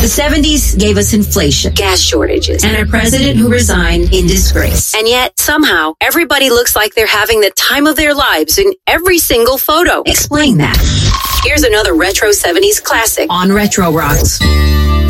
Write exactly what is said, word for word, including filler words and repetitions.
The seventies gave us inflation, gas shortages, and a president who resigned in disgrace. And yet, somehow, everybody looks like they're having the time of their lives in every single photo. Explain that. Here's another retro seventies classic on Retro Rocks.